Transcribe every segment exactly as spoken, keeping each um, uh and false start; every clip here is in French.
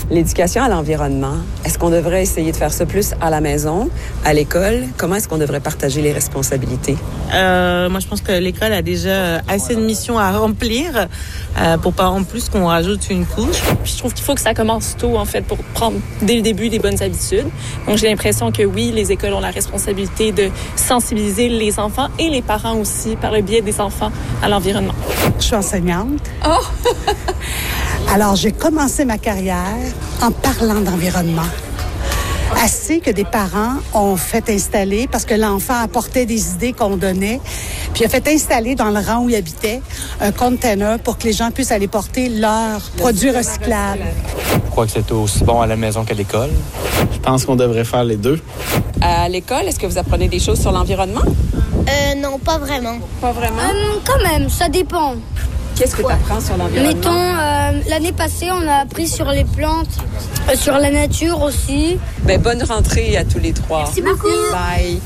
L'éducation à l'environnement, est-ce qu'on devrait essayer de faire ça plus à la maison, à l'école? Comment est-ce qu'on devrait partager les responsabilités? Euh, moi, je pense que l'école a déjà assez de missions à remplir euh, pour pas en plus qu'on rajoute une couche. Puis je trouve qu'il faut que ça commence tôt, en fait, pour prendre dès le début des bonnes habitudes. Donc, j'ai l'impression que oui, les écoles ont la responsabilité de sensibiliser les enfants et les parents aussi par le biais des enfants à l'environnement. Je suis enseignante. Oh! Alors, j'ai commencé ma carrière en parlant d'environnement. Assez que des parents ont fait installer, parce que l'enfant apportait des idées qu'on donnait, puis a fait installer dans le rang où il habitait un container pour que les gens puissent aller porter leurs produits recyclables. Je crois que c'est aussi bon à la maison qu'à l'école. Je pense qu'on devrait faire les deux. À l'école, est-ce que vous apprenez des choses sur l'environnement? Euh, non, pas vraiment. Pas vraiment? Euh, quand même, ça dépend. Qu'est-ce que tu apprends sur l'environnement? Mettons, euh, l'année passée, on a appris sur les plantes, euh, sur la nature aussi. Ben, bonne rentrée à tous les trois. Merci beaucoup. Bye.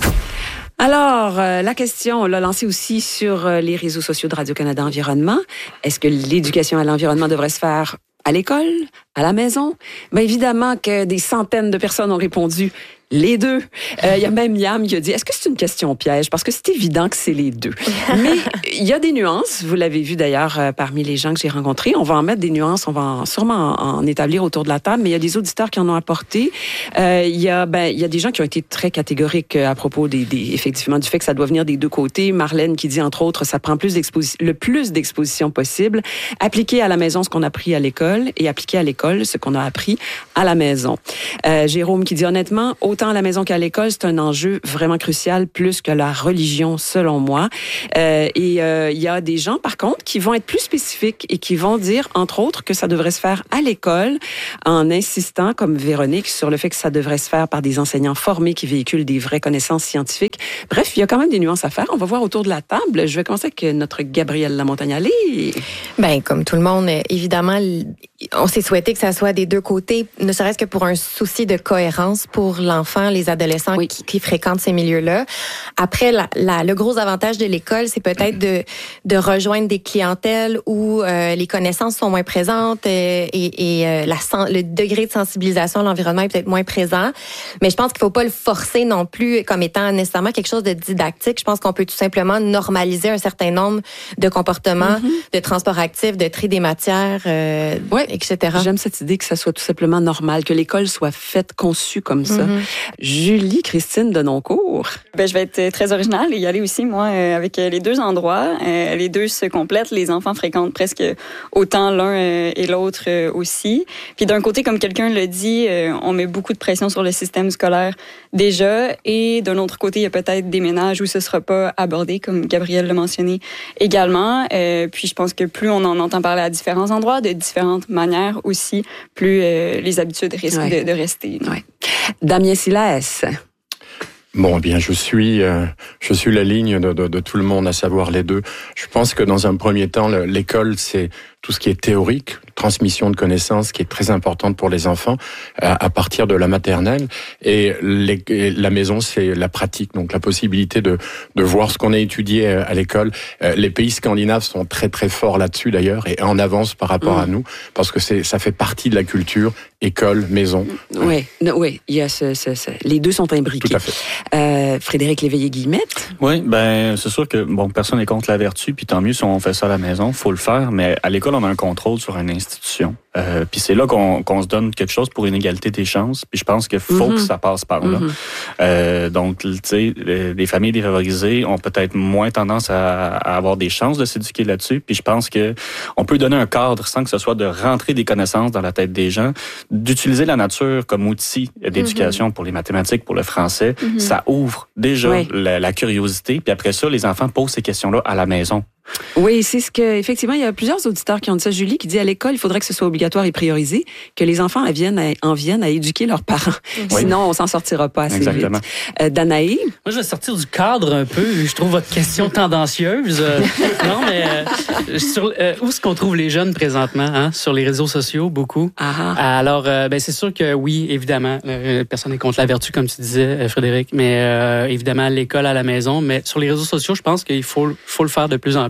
Alors, euh, la question, on l'a lancée aussi sur euh, les réseaux sociaux de Radio-Canada Environnement. Est-ce que l'éducation à l'environnement devrait se faire à l'école, à la maison? Bien évidemment que des centaines de personnes ont répondu les deux. Il euh, y a même Yam qui a dit, est-ce que c'est une question piège? Parce que c'est évident que c'est les deux. Mais il y a des nuances. Vous l'avez vu d'ailleurs euh, parmi les gens que j'ai rencontrés. On va en mettre des nuances. On va en, sûrement en, en établir autour de la table. Mais il y a des auditeurs qui en ont apporté. Euh, il y a, ben, il y a des gens qui ont été très catégoriques à propos des, des, effectivement, du fait que ça doit venir des deux côtés. Marlène qui dit, entre autres, ça prend plus d'exposi- le plus d'exposition possible. Appliquer à la maison ce qu'on a appris à l'école et appliquer à l'école ce qu'on a appris à la maison. Euh, Jérôme qui dit, honnêtement, autant à la maison qu'à l'école, c'est un enjeu vraiment crucial, plus que la religion, selon moi. Euh, et il euh, y a des gens, par contre, qui vont être plus spécifiques et qui vont dire, entre autres, que ça devrait se faire à l'école, en insistant, comme Véronique, sur le fait que ça devrait se faire par des enseignants formés qui véhiculent des vraies connaissances scientifiques. Bref, il y a quand même des nuances à faire. On va voir autour de la table. Je vais commencer avec notre Gabrielle Lamontagne. Allez! Bien, comme tout le monde, évidemment, on s'est souhaité que ça soit des deux côtés, ne serait-ce que pour un souci de cohérence pour l'enfant, les adolescents oui. qui, qui fréquentent ces milieux-là. Après, la, la, le gros avantage de l'école, c'est peut-être de, de rejoindre des clientèles où euh, les connaissances sont moins présentes euh, et, et euh, la, le degré de sensibilisation à l'environnement est peut-être moins présent. Mais je pense qu'il ne faut pas le forcer non plus comme étant nécessairement quelque chose de didactique. Je pense qu'on peut tout simplement normaliser un certain nombre de comportements, mm-hmm. de transport actif, de tri des matières, euh, ouais. et cetera. J'aime cette idée que ça soit tout simplement normal, que l'école soit faite, conçue comme ça. Mm-hmm. Julie Christine Denoncourt. Ben, je vais être très originale et y aller aussi, moi, euh, avec les deux endroits. Euh, les deux se complètent. Les enfants fréquentent presque autant l'un euh, et l'autre euh, aussi. Puis d'un côté, comme quelqu'un le dit, euh, on met beaucoup de pression sur le système scolaire déjà. Et d'un autre côté, il y a peut-être des ménages où ce ne sera pas abordé, comme Gabrielle l'a mentionné également. Euh, puis je pense que plus on en entend parler à différents endroits, de différentes manières aussi, plus euh, les habitudes risquent ouais. de, de rester. Ouais. Damien Silas. Bon, eh bien, je suis, euh, je suis la ligne de, de, de tout le monde, à savoir les deux. Je pense que dans un premier temps, l'école, c'est tout ce qui est théorique, transmission de connaissances qui est très importante pour les enfants à, à partir de la maternelle. Et, les, et la maison, c'est la pratique, donc la possibilité de, de voir ce qu'on a étudié à l'école. Les pays scandinaves sont très très forts là-dessus d'ailleurs et en avance par rapport mmh. à nous parce que c'est ça fait partie de la culture école, maison. Oui, oui, il y a ce, ce, ce, les deux sont imbriqués. Tout à fait. Euh, Frédéric Léveillé-Guillemette. Oui, ben c'est sûr que bon, personne n'est contre la vertu, puis tant mieux si on fait ça à la maison, faut le faire, mais à l'école on a un contrôle sur une institution. Euh, puis c'est là qu'on, qu'on se donne quelque chose pour une égalité des chances. Puis je pense qu'il faut mm-hmm. que ça passe par là. Mm-hmm. Euh, donc, tu sais, les familles défavorisées ont peut-être moins tendance à, à avoir des chances de s'éduquer là-dessus. Puis je pense que on peut donner un cadre sans que ce soit de rentrer des connaissances dans la tête des gens, d'utiliser la nature comme outil d'éducation mm-hmm. pour les mathématiques, pour le français. Mm-hmm. Ça ouvre déjà oui. la, la curiosité. Puis après ça, les enfants posent ces questions-là à la maison. Oui, c'est ce que, effectivement, il y a plusieurs auditeurs qui ont dit ça. Julie qui dit à l'école, il faudrait que ce soit obligatoire et priorisé, que les enfants en viennent à, en viennent à éduquer leurs parents. Oui. Sinon, on s'en sortira pas assez Exactement. vite. Euh, Danaï? Moi, je vais sortir du cadre un peu. Je trouve votre question tendancieuse. Euh, non, mais euh, sur, euh, où est-ce qu'on trouve les jeunes présentement? Hein? Sur les réseaux sociaux, beaucoup. Ah. Alors, euh, ben, c'est sûr que oui, évidemment, euh, personne n'est contre la vertu, comme tu disais, Frédéric, mais euh, évidemment, à l'école, à la maison. Mais sur les réseaux sociaux, je pense qu'il faut, faut le faire de plus en plus.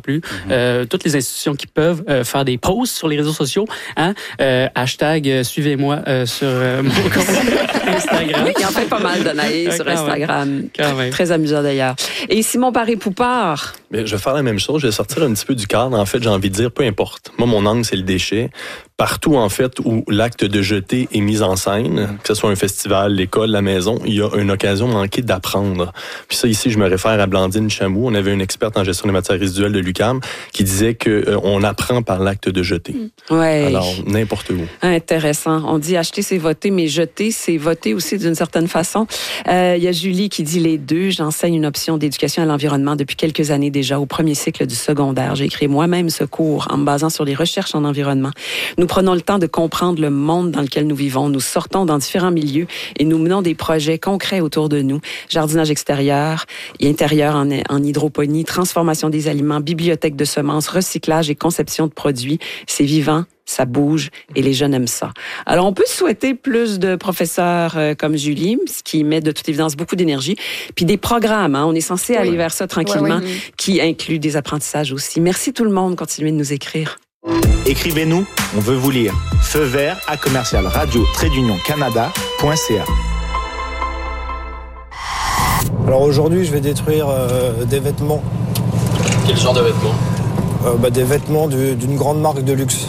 plus. Mm-hmm. Euh, toutes les institutions qui peuvent euh, faire des posts sur les réseaux sociaux, hein, euh, hashtag euh, suivez-moi euh, sur euh, mon compte Instagram. Oui, il en fait pas mal d'Anaïs sur Instagram. Quand même. Très amusant d'ailleurs. Et Simon Paré-Poupard? Mais je vais faire la même chose. Je vais sortir un petit peu du cadre. En fait, j'ai envie de dire, peu importe. Moi, mon angle, c'est le déchet. Partout, en fait, où l'acte de jeter est mis en scène, que ce soit un festival, l'école, la maison, il y a une occasion manquée d'apprendre. Puis ça, ici, je me réfère à Blandine Chamou. On avait une experte en gestion des matières résiduelles de l'U Q A M qui disait que euh, on apprend par l'acte de jeter. Ouais. Alors, n'importe où. Intéressant. On dit acheter, c'est voter, mais jeter, c'est voter aussi d'une certaine façon. Euh, il y a Julie qui dit les deux. J'enseigne une option d'éducation à l'environnement depuis quelques années déjà, au premier cycle du secondaire. J'ai écrit moi-même ce cours en me basant sur les recherches en environnement. Nous prenons le temps de comprendre le monde dans lequel nous vivons. Nous sortons dans différents milieux et nous menons des projets concrets autour de nous. Jardinage extérieur et intérieur en, en hydroponie, transformation des aliments, bibliothèque de semences, recyclage et conception de produits. C'est vivant, ça bouge et les jeunes aiment ça. Alors, on peut souhaiter plus de professeurs euh, comme Julie, ce qui met de toute évidence beaucoup d'énergie, puis des programmes. Hein, on est censé oui. aller vers ça tranquillement, oui, oui, oui. qui incluent des apprentissages aussi. Merci tout le monde. Continuez de nous écrire. Écrivez-nous, on veut vous lire. Feu vert à commercial radio trait d'union canada point c a. Alors aujourd'hui, je vais détruire euh, des vêtements. Quel genre de vêtements euh, bah, Des vêtements du, d'une grande marque de luxe.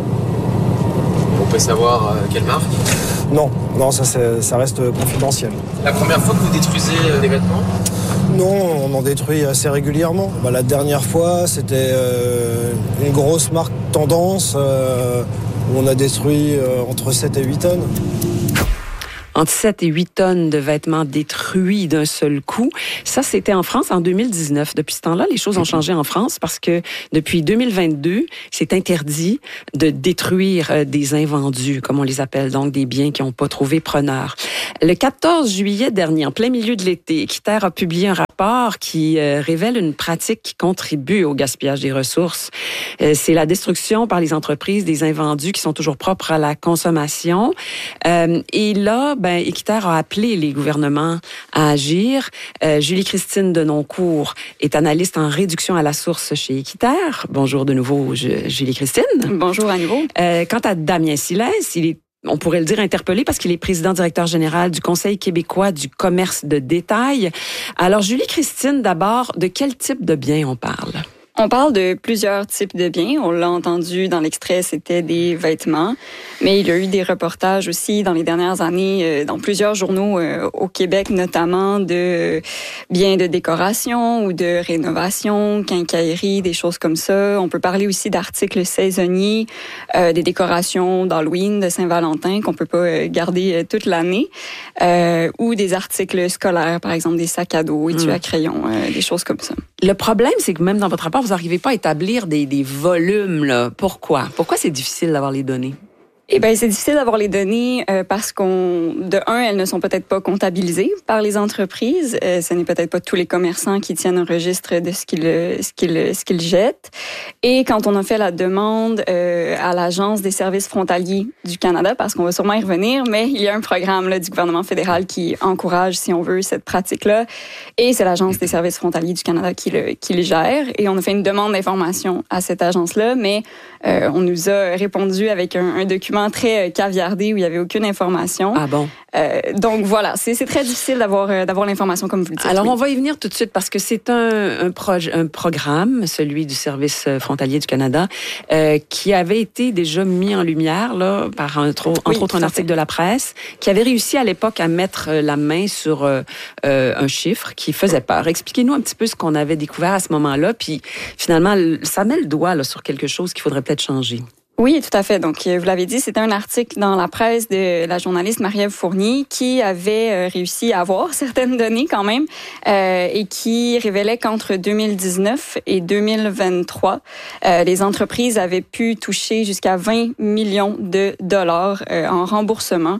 On peut savoir euh, quelle marque? Non, non, ça, c'est, ça reste confidentiel. La première fois que vous détruisez euh, des vêtements? Non, on en détruit assez régulièrement. Bah, la dernière fois, c'était euh, une grosse marque tendance euh, où on a détruit euh, entre sept et huit tonnes. Entre sept et huit tonnes de vêtements détruits d'un seul coup. Ça, c'était en France en deux mille dix-neuf. Depuis ce temps-là, les choses ont changé en France parce que depuis deux mille vingt-deux, c'est interdit de détruire des invendus, comme on les appelle, donc des biens qui n'ont pas trouvé preneur. Le quatorze juillet dernier, en plein milieu de l'été, Équiterre a publié un rapport qui euh, révèle une pratique qui contribue au gaspillage des ressources. Euh, c'est la destruction par les entreprises des invendus qui sont toujours propres à la consommation. Euh, et là, ben, Équiterre a appelé les gouvernements à agir. Euh, Julie-Christine Denoncourt est analyste en réduction à la source chez Équiterre. Bonjour de nouveau, Julie-Christine. Bonjour à nouveau. Euh, quant à Damien Silès, il est on pourrait le dire interpellé parce qu'il est président-directeur général du Conseil québécois du commerce de détail. Alors, Julie-Christine, d'abord, de quel type de biens on parle? On parle de plusieurs types de biens. On l'a entendu dans l'extrait, c'était des vêtements. Mais il y a eu des reportages aussi dans les dernières années, euh, dans plusieurs journaux euh, au Québec, notamment de biens de décoration ou de rénovation, quincaillerie, des choses comme ça. On peut parler aussi d'articles saisonniers, euh, des décorations d'Halloween, de Saint-Valentin qu'on peut pas euh, garder euh, toute l'année, euh, ou des articles scolaires, par exemple des sacs à dos, étuis mmh. à crayon, euh, des choses comme ça. Le problème, c'est que même dans votre rapport, vous n'arrivez pas à établir des, des volumes. Là. Pourquoi? Pourquoi c'est difficile d'avoir les données? Eh bien, c'est difficile d'avoir les données euh, parce qu'on, de un, elles ne sont peut-être pas comptabilisées par les entreprises. Euh, ce n'est peut-être pas tous les commerçants qui tiennent un registre de ce qu'ils, ce qu'ils, ce qu'ils jettent. Et quand on a fait la demande euh, à l'Agence des services frontaliers du Canada, parce qu'on va sûrement y revenir, mais il y a un programme là, du gouvernement fédéral qui encourage, si on veut, cette pratique-là. Et c'est l'Agence des services frontaliers du Canada qui le, qui le gère. Et on a fait une demande d'information à cette agence-là, mais euh, on nous a répondu avec un, un document très caviardé où il n'y avait aucune information. Ah bon? Euh, donc voilà, c'est, c'est très difficile d'avoir, euh, d'avoir l'information comme vous le dites. Alors oui. on va y venir tout de suite parce que c'est un, un, proj- un programme, celui du Service frontalier du Canada, euh, qui avait été déjà mis en lumière là, par entre, entre oui, autres un article de la presse, qui avait réussi à l'époque à mettre la main sur euh, euh, un chiffre qui faisait peur. Expliquez-nous un petit peu ce qu'on avait découvert à ce moment-là, puis finalement, ça met le doigt là, sur quelque chose qu'il faudrait peut-être changer. Oui, tout à fait. Donc, vous l'avez dit, c'était un article dans la presse de la journaliste Marie-Ève Fournier qui avait réussi à avoir certaines données quand même euh, et qui révélait qu'entre deux mille dix-neuf et deux mille vingt-trois, euh, les entreprises avaient pu toucher jusqu'à vingt millions de dollars euh, en remboursement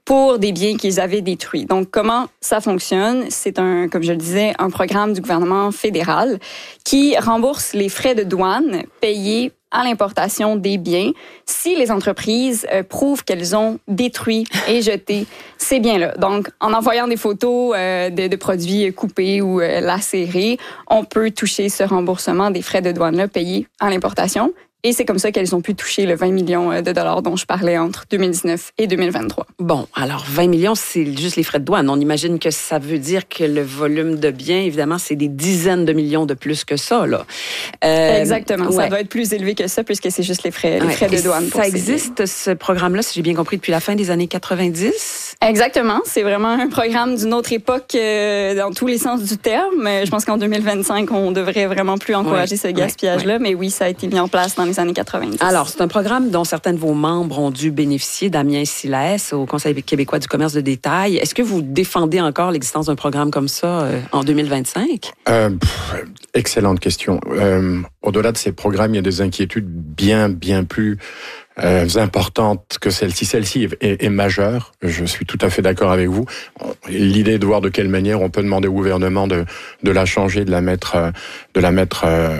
pour des biens qu'ils avaient détruits. Donc, comment ça fonctionne? C'est un, comme je le disais, un programme du gouvernement fédéral qui rembourse les frais de douane payés à l'importation des biens si les entreprises euh, prouvent qu'elles ont détruit et jeté ces biens-là. Donc, en envoyant des photos euh, de, de produits coupés ou euh, lacérés, on peut toucher ce remboursement des frais de douane-là payés à l'importation. Et c'est comme ça qu'elles ont pu toucher le vingt millions de dollars dont je parlais entre deux mille dix-neuf et deux mille vingt-trois. Bon, alors vingt millions, c'est juste les frais de douane. On imagine que ça veut dire que le volume de biens, évidemment, c'est des dizaines de millions de plus que ça, là. Euh, Exactement. Ouais. Ça va être plus élevé que ça puisque c'est juste les frais, les ouais. frais de douane. Ça existe, ce programme-là, si j'ai bien compris, depuis la fin des années quatre-vingt-dix? Exactement. C'est vraiment un programme d'une autre époque euh, dans tous les sens du terme. Je pense qu'en deux mille vingt-cinq, on devrait vraiment plus encourager ouais. ce gaspillage-là. Ouais. Mais oui, ça a été mis en place dans les années quatre-vingt-dix. Alors, c'est un programme dont certains de vos membres ont dû bénéficier. Damien Silaes, au Conseil québécois du commerce de détail. Est-ce que vous défendez encore l'existence d'un programme comme ça euh, en deux mille vingt-cinq? Euh, pff, excellente question. Euh, au-delà de ces programmes, il y a des inquiétudes bien, bien plus euh, importantes que celle-ci. Celle-ci est, est, est majeure. Je suis tout à fait d'accord avec vous. L'idée de voir de quelle manière on peut demander au gouvernement de, de la changer, de la mettre, de la mettre euh,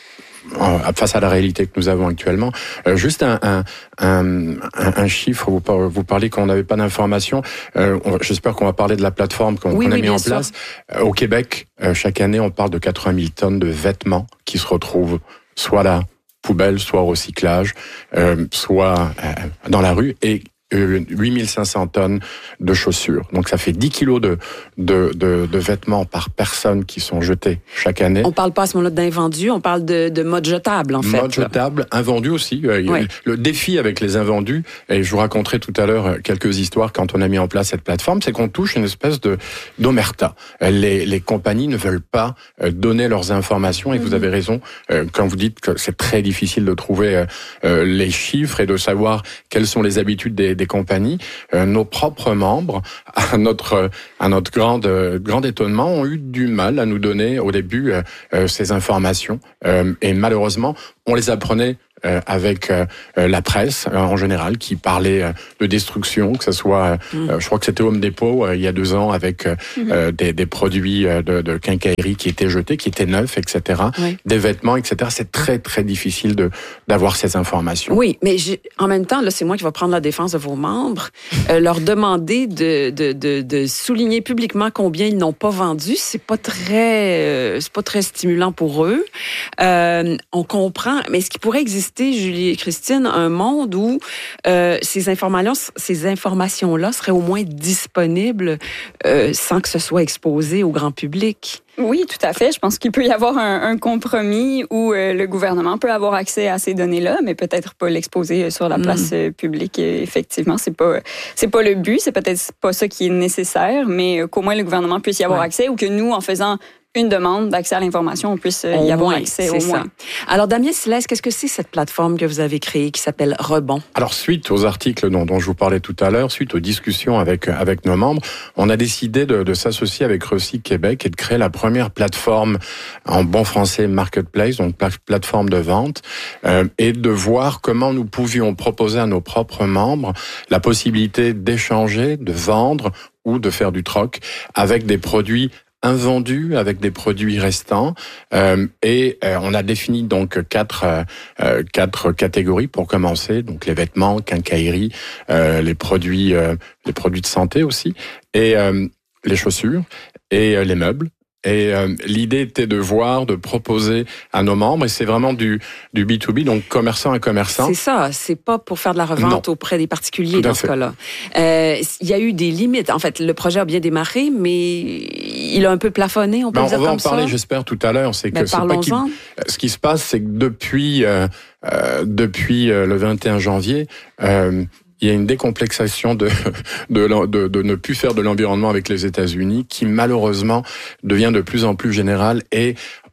face à la réalité que nous avons actuellement. Euh, juste un, un, un, un chiffre, vous, vous parlez qu'on n'avait pas d'informations. Euh, j'espère qu'on va parler de la plateforme qu'on, oui, qu'on a oui, mis en sûr. place. Euh, au Québec, euh, chaque année, on parle de quatre-vingt mille tonnes de vêtements qui se retrouvent soit à la poubelle, soit au recyclage, euh, soit euh, dans la rue. Et huit mille cinq cents tonnes de chaussures. Donc ça fait dix kilos de, de, de, de vêtements par personne qui sont jetés chaque année. On parle pas à ce moment-là d'invendus, on parle de, de modes jetables en fait. Modes jetables, invendus aussi. Oui. Le défi avec les invendus, et je vous raconterai tout à l'heure quelques histoires quand on a mis en place cette plateforme, c'est qu'on touche une espèce de d'omerta. Les, les compagnies ne veulent pas donner leurs informations et mmh. vous avez raison quand vous dites que c'est très difficile de trouver les chiffres et de savoir quelles sont les habitudes des des compagnies, euh, nos propres membres, à notre à notre grande grand étonnement, ont eu du mal à nous donner au début euh, euh, ces informations euh, et malheureusement on les apprenait Euh, avec euh, la presse euh, en général qui parlait euh, de destruction, que ce soit, euh, mmh. je crois que c'était Home Depot euh, il y a deux ans avec euh, mmh. euh, des, des produits de, de quincaillerie qui étaient jetés, qui étaient neufs, et cetera. Oui. Des vêtements, et cetera. C'est très très difficile de d'avoir ces informations. Oui, mais j'ai, en même temps, là, c'est moi qui vais prendre la défense de vos membres, euh, leur demander de, de de de souligner publiquement combien ils n'ont pas vendu, c'est pas très euh, c'est pas très stimulant pour eux. Euh, on comprend, mais est-ce qu'il pourrait exister, Julie et Christine, un monde où euh, ces informations, ces informations-là seraient au moins disponibles euh, sans que ce soit exposé au grand public? Oui, tout à fait. Je pense qu'il peut y avoir un, un compromis où euh, le gouvernement peut avoir accès à ces données-là, mais peut-être pas l'exposer sur la place mmh. publique. Effectivement, c'est pas c'est pas le but, c'est peut-être pas ça qui est nécessaire, mais qu'au moins le gouvernement puisse y avoir ouais. accès ou que nous, en faisant une demande d'accès à l'information, on puisse y au avoir moins, accès au moins. Ça. Alors, Damien Silaes, qu'est-ce que c'est cette plateforme que vous avez créée qui s'appelle Rebond? Alors, suite aux articles dont, dont je vous parlais tout à l'heure, suite aux discussions avec avec nos membres, on a décidé de, de s'associer avec Recycle Québec et de créer la première plateforme en bon français marketplace, donc plateforme de vente, euh, et de voir comment nous pouvions proposer à nos propres membres la possibilité d'échanger, de vendre ou de faire du troc avec des produits invendus, avec des produits restants, euh, et euh, on a défini donc quatre euh, quatre catégories pour commencer, donc les vêtements, quincaillerie, euh, les produits euh, les produits de santé aussi, et euh, les chaussures et euh, les meubles. Et euh, l'idée était de voir, de proposer à nos membres, et c'est vraiment du du B deux B, donc commerçant à commerçant. C'est ça, c'est pas pour faire de la revente non. auprès des particuliers Tout dans ce cas-là. Euh, il y a eu des limites. En fait, le projet a bien démarré, mais il a un peu plafonné, on peut ben, dire comme ça. On va en parler, j'espère, tout à l'heure. C'est ben, que c'est pas qui... Ce qui se passe, c'est que depuis euh, euh, depuis euh, le vingt et un janvier. Euh, Il y a une décomplexation de, de, de, de ne plus faire de l'environnement avec les États-Unis qui malheureusement devient de plus en plus générale et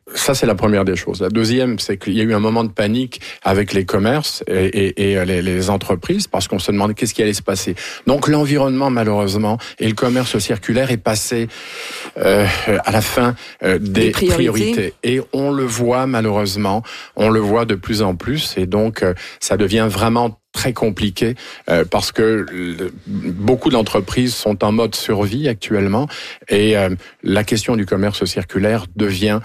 Ça, c'est la première des choses. La deuxième, c'est qu'il y a eu un moment de panique avec les commerces et, et, et les, les entreprises parce qu'on se demandait qu'est-ce qui allait se passer. Donc, l'environnement, malheureusement, et le commerce circulaire est passé euh, à la fin euh, des, des priorités. priorités. Et on le voit, malheureusement, on le voit de plus en plus. Et donc, euh, ça devient vraiment très compliqué euh, parce que le, beaucoup d'entreprises sont en mode survie actuellement et euh, la question du commerce circulaire devient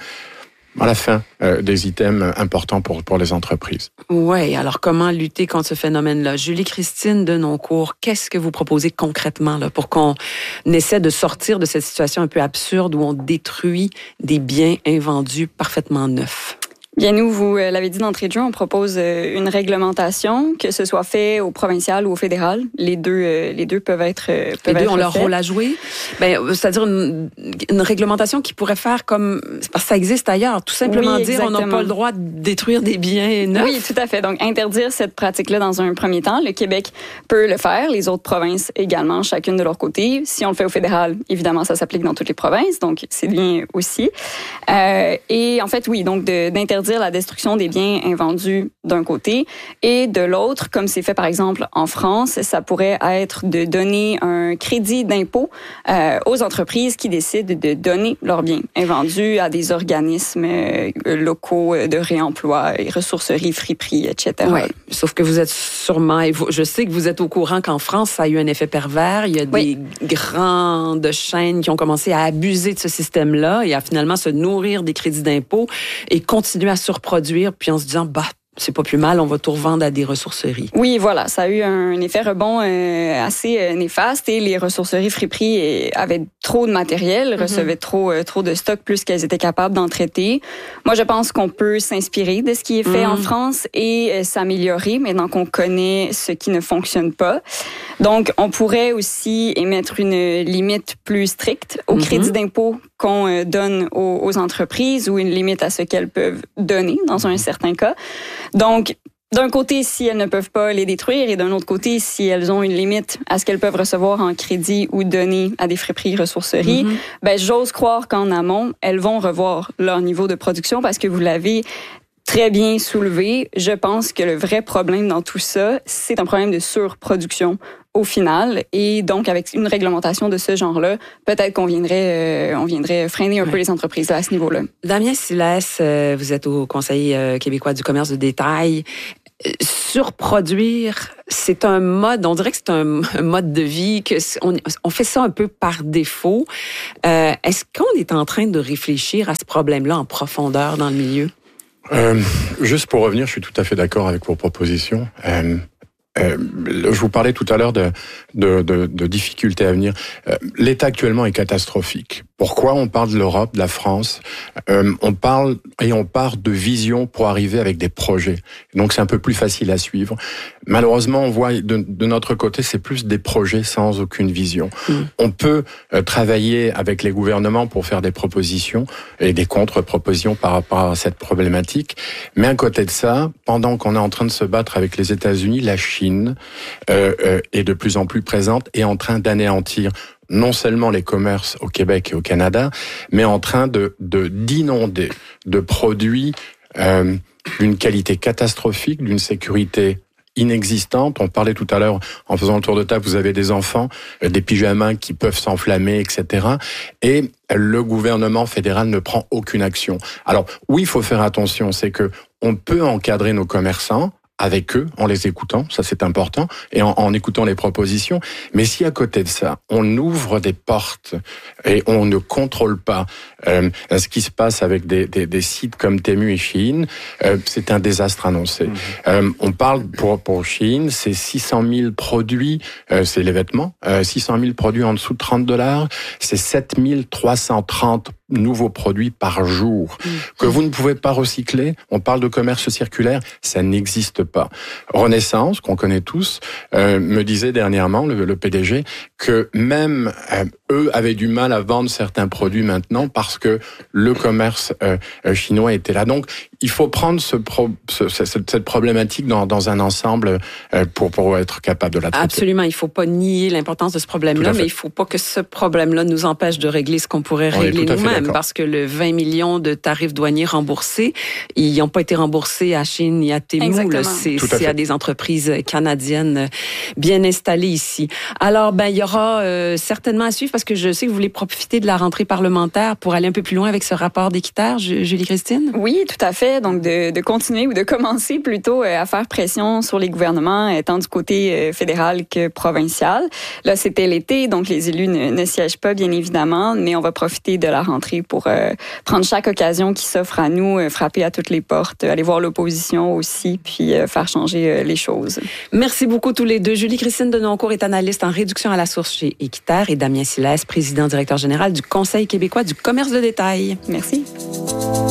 à la fin euh, des items importants pour, pour les entreprises. Oui, alors comment lutter contre ce phénomène-là? Julie-Christine Denoncourt, qu'est-ce que vous proposez concrètement là, pour qu'on essaie de sortir de cette situation un peu absurde où on détruit des biens invendus parfaitement neufs? Bien, nous, vous l'avez dit d'entrée de jeu, on propose une réglementation, que ce soit fait au provincial ou au fédéral. Les deux, les deux peuvent être peuvent Les deux être ont leur faits. rôle à jouer. Ben, c'est-à-dire une, une réglementation qui pourrait faire comme... Parce que ça existe ailleurs. Tout simplement Oui, dire on n'a exactement. pas le droit de détruire des biens neufs. Oui, tout à fait. Donc, interdire cette pratique-là dans un premier temps. Le Québec peut le faire, les autres provinces également, chacune de leur côté. Si on le fait au fédéral, évidemment, ça s'applique dans toutes les provinces, donc c'est bien aussi. Euh, et en fait, oui, donc de, d'interdire la destruction des biens invendus d'un côté et de l'autre, comme c'est fait par exemple en France, ça pourrait être de donner un crédit d'impôt euh, aux entreprises qui décident de donner leurs biens invendus à des organismes euh, locaux de réemploi, ressourceries, friperies, et cetera. Oui, sauf que vous êtes sûrement, et vous, je sais que vous êtes au courant qu'en France, ça a eu un effet pervers. Il y a Oui. des grandes chaînes qui ont commencé à abuser de ce système-là et à finalement se nourrir des crédits d'impôt et continuer à surproduire, puis en se disant, bah, c'est pas plus mal, on va tout revendre à des ressourceries. Oui, voilà, ça a eu un effet rebond euh, assez euh, néfaste et les ressourceries friperies euh, avaient trop de matériel, mm-hmm. recevaient trop euh, trop de stock plus qu'elles étaient capables d'en traiter. Moi, je pense qu'on peut s'inspirer de ce qui est fait mm. en France et euh, s'améliorer maintenant qu'on connaît ce qui ne fonctionne pas. Donc, on pourrait aussi émettre une limite plus stricte au mm-hmm. crédit d'impôt qu'on euh, donne aux, aux entreprises ou une limite à ce qu'elles peuvent donner dans un certain cas. Donc, d'un côté, si elles ne peuvent pas les détruire, et d'un autre côté, si elles ont une limite à ce qu'elles peuvent recevoir en crédit ou donner à des friperies, ressourceries, mm-hmm. ben j'ose croire qu'en amont, elles vont revoir leur niveau de production parce que vous l'avez très bien soulevé. Je pense que le vrai problème dans tout ça, c'est un problème de surproduction au final. Et donc, avec une réglementation de ce genre-là, peut-être qu'on viendrait, euh, on viendrait freiner un oui. peu les entreprises là, à ce niveau-là. Damien Silas, euh, vous êtes au Conseil euh, québécois du commerce de détail. Euh, surproduire, c'est un mode, on dirait que c'est un, un mode de vie, que on, on fait ça un peu par défaut. Euh, est-ce qu'on est en train de réfléchir à ce problème-là en profondeur dans le milieu? Euh, juste pour revenir, je suis tout à fait d'accord avec vos propositions. Euh, Euh, je vous parlais tout à l'heure de, de, de, de difficultés à venir. Euh, L'état actuellement est catastrophique. Pourquoi on parle de l'Europe, de la France? euh, On parle et on part de vision pour arriver avec des projets. Donc c'est un peu plus facile à suivre. Malheureusement, on voit de, de notre côté, c'est plus des projets sans aucune vision. Mmh. On peut euh, travailler avec les gouvernements pour faire des propositions et des contre-propositions par rapport à cette problématique. Mais à côté de ça, pendant qu'on est en train de se battre avec les États-Unis, la Chine Euh, euh, est de plus en plus présente et en train d'anéantir non seulement les commerces au Québec et au Canada, mais en train de, de d'inonder de produits euh, d'une qualité catastrophique, d'une sécurité inexistante. On parlait tout à l'heure, en faisant le tour de table, vous avez des enfants, euh, des pyjamas qui peuvent s'enflammer, et cetera. Et le gouvernement fédéral ne prend aucune action. Alors oui, il faut faire attention, c'est que on peut encadrer nos commerçants avec eux, en les écoutant, ça c'est important, et en, en écoutant les propositions. Mais si à côté de ça, on ouvre des portes et on ne contrôle pas euh, ce qui se passe avec des, des, des sites comme Temu et Shein, euh, c'est un désastre annoncé. Mmh. Euh, on parle pour, pour Shein, c'est six cent mille produits, euh, c'est les vêtements, euh, six cent mille produits en dessous de trente dollars, c'est sept mille trois cent trente nouveaux produits par jour mmh. que vous ne pouvez pas recycler. On parle de commerce circulaire, ça n'existe pas. Renaissance, qu'on connaît tous, euh, me disait dernièrement, le, le P D G, que même euh, eux avaient du mal à vendre certains produits maintenant parce que le commerce euh, chinois était là. Donc, il faut prendre ce pro, ce, cette, cette problématique dans, dans un ensemble euh, pour, pour être capable de la traiter. Absolument. Il ne faut pas nier l'importance de ce problème-là, mais il ne faut pas que ce problème-là nous empêche de régler ce qu'on pourrait On régler nous-mêmes. Parce que le vingt millions de tarifs douaniers remboursés, ils n'ont pas été remboursés à Chine ni à Temu. Là, c'est, c'est à, à des entreprises canadiennes bien installées ici. Alors, ben, il y aura euh, certainement à suivre parce que je sais que vous voulez profiter de la rentrée parlementaire pour aller un peu plus loin avec ce rapport d'équiterre, Julie-Christine? Oui, tout à fait. Donc, de, de continuer ou de commencer plutôt à faire pression sur les gouvernements, tant du côté fédéral que provincial. Là, c'était l'été, donc les élus ne, ne siègent pas, bien évidemment, mais on va profiter de la rentrée pour euh, prendre chaque occasion qui s'offre à nous, euh, frapper à toutes les portes, aller voir l'opposition aussi, puis euh, faire changer euh, les choses. Merci beaucoup tous les deux. Julie-Christine Denoncourt est analyste en réduction à la source chez Équiterre et Damien Silès, président directeur général du Conseil québécois du commerce de détail. Merci.